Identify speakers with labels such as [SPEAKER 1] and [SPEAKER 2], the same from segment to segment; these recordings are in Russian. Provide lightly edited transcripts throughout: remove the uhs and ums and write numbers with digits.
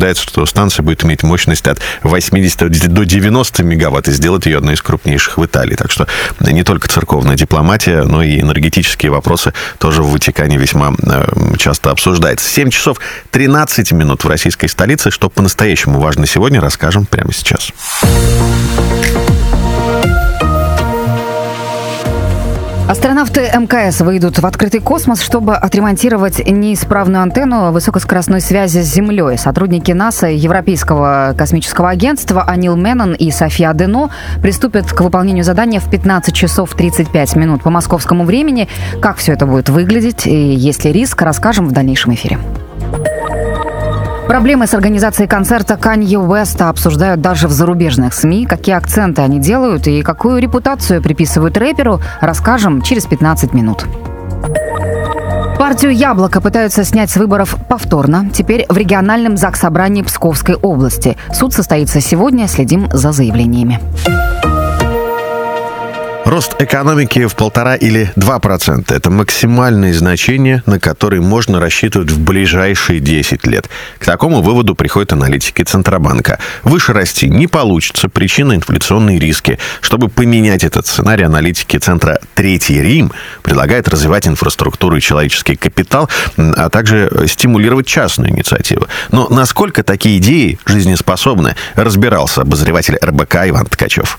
[SPEAKER 1] ожидается, что станция будет иметь мощность от 80 до 90 мегаватт и сделать ее одной из крупнейших в Италии. Так что не только церковная дипломатия, но и энергетические вопросы тоже в Ватикане весьма часто обсуждаются. 7 часов 13 минут в российской столице. Что по-настоящему важно сегодня, расскажем прямо сейчас.
[SPEAKER 2] Астронавты МКС выйдут в открытый космос, чтобы отремонтировать неисправную антенну высокоскоростной связи с Землей. Сотрудники НАСА и Европейского космического агентства Анил Меннон и София Дено приступят к выполнению задания в 15 часов 35 минут по московскому времени. Как все это будет выглядеть и есть ли риск, расскажем в дальнейшем эфире. Проблемы с организацией концерта Канье Уэста обсуждают даже в зарубежных СМИ. Какие акценты они делают и какую репутацию приписывают рэперу, расскажем через 15 минут. Партию «Яблоко» пытаются снять с выборов повторно. Теперь в региональном заксобрании Псковской области. Суд состоится сегодня. Следим за заявлениями.
[SPEAKER 1] Рост экономики в 1,5 или 2% – это максимальные значения, на которые можно рассчитывать в ближайшие 10 лет. К такому выводу приходят аналитики Центробанка. Выше расти не получится, причина – инфляционные риски. Чтобы поменять этот сценарий, аналитики Центра «Третий Рим» предлагают развивать инфраструктуру и человеческий капитал, а также стимулировать частную инициативу. Но насколько такие идеи жизнеспособны, разбирался обозреватель РБК Иван Ткачев.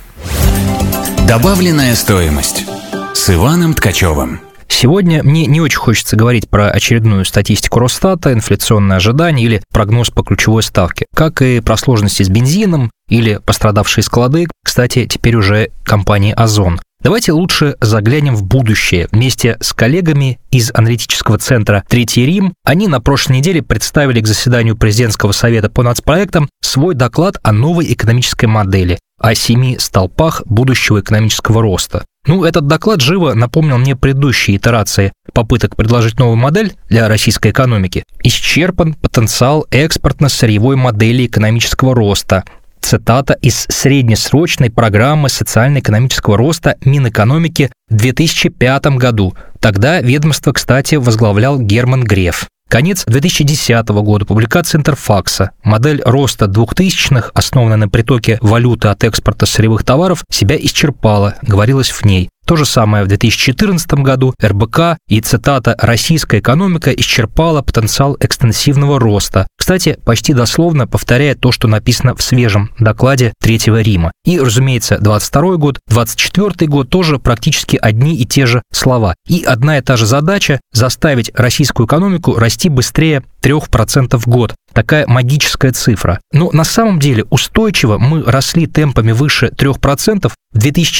[SPEAKER 3] Добавленная стоимость с Иваном Ткачевым.
[SPEAKER 4] Сегодня мне не очень хочется говорить про очередную статистику Росстата, инфляционные ожидания или прогноз по ключевой ставке, как и про сложности с бензином или пострадавшие склады, кстати, теперь уже компании «Озон». Давайте лучше заглянем в будущее. Вместе с коллегами из аналитического центра «Третий Рим» они на прошлой неделе представили к заседанию президентского совета по нацпроектам свой доклад о новой экономической модели, о 7 столпах будущего экономического роста. Этот доклад живо напомнил мне предыдущие итерации попыток предложить новую модель для российской экономики. Исчерпан потенциал экспортно-сырьевой модели экономического роста. Цитата из среднесрочной программы социально-экономического роста Минэкономики в 2005 году. Тогда ведомство, кстати, возглавлял Герман Греф. Конец 2010 года. Публикация Интерфакса. Модель роста 2000-х, основанная на притоке валюты от экспорта сырьевых товаров, себя исчерпала, говорилось в ней. То же самое в 2014 году. РБК и цитата «Российская экономика исчерпала потенциал экстенсивного роста». Кстати, почти дословно повторяет то, что написано в свежем докладе Третьего Рима. И, разумеется, 22 год, 24 год тоже практически одни и те же слова. И одна и та же задача – заставить российскую экономику расти быстрее 3% в год. Такая магическая цифра. Но на самом деле устойчиво мы росли темпами выше 3% в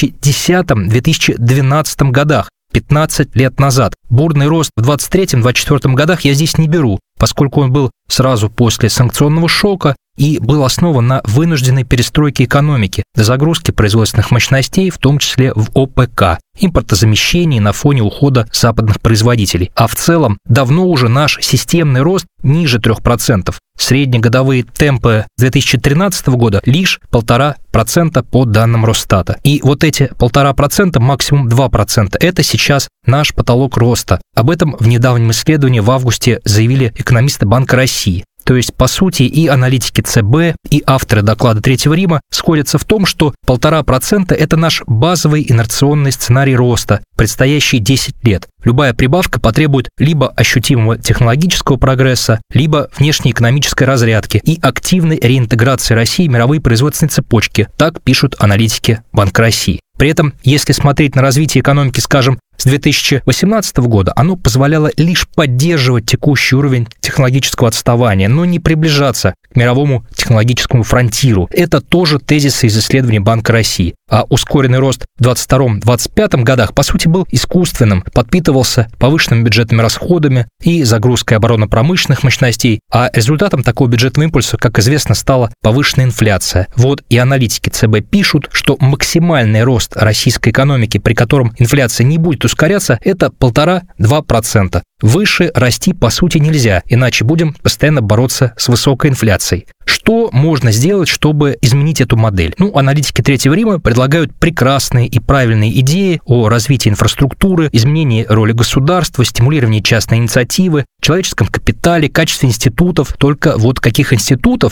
[SPEAKER 4] 2010-2012 годах, 15 лет назад. Бурный рост в 2023-2024 годах я здесь не беру, поскольку он был сразу после санкционного шока и был основан на вынужденной перестройке экономики, до загрузки производственных мощностей, в том числе в ОПК, импортозамещении на фоне ухода западных производителей. А в целом давно уже наш системный рост ниже 3%. Среднегодовые темпы 2013 года лишь 1,5% по данным Росстата. И вот эти 1,5%, максимум 2%, это сейчас наш потолок роста. Об этом в недавнем исследовании в августе заявили экономисты Банка России. То есть, по сути, и аналитики ЦБ, и авторы доклада Третьего Рима сходятся в том, что 1,5% – это наш базовый инерционный сценарий роста, предстоящие 10 лет. Любая прибавка потребует либо ощутимого технологического прогресса, либо внешнеэкономической разрядки и активной реинтеграции России в мировые производственные цепочки. Так пишут аналитики Банка России. При этом, если смотреть на развитие экономики, скажем, с 2018 года, оно позволяло лишь поддерживать текущий уровень технологического отставания, но не приближаться к мировому технологическому фронтиру. Это тоже тезисы из исследований Банка России. А ускоренный рост в 2022-2025 годах, по сути, был искусственным, подпитывался повышенными бюджетными расходами и загрузкой оборонно-промышленных мощностей, а результатом такого бюджетного импульса, как известно, стала повышенная инфляция. Вот и аналитики ЦБ пишут, что максимальный рост российской экономики, при котором инфляция не будет ускоряться, это 1,5-2%. Выше расти, по сути, нельзя, иначе будем постоянно бороться с высокой инфляцией. Что можно сделать, чтобы изменить эту модель? Аналитики Третьего Рима предлагают прекрасные и правильные идеи о развитии инфраструктуры, изменении роли государства, стимулировании частной инициативы, человеческом капитале, качестве институтов. Только вот каких институтов